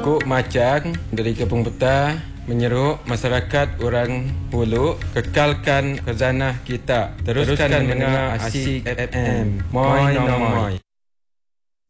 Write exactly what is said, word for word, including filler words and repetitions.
Kuk Macang dari Kampung Betah menyeru masyarakat orang Hulu kekalkan khazanah kita. Teruskan, Teruskan mendengar Asyik F M. Moi no moi.